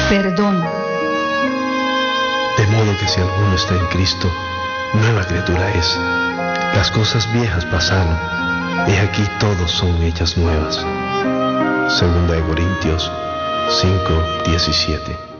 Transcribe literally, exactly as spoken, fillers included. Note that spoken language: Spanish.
perdón. De modo que si alguno está en Cristo, nueva criatura es. Las cosas viejas pasaron, y aquí todos son hechas nuevas. Segunda de Corintios cinco, diecisiete.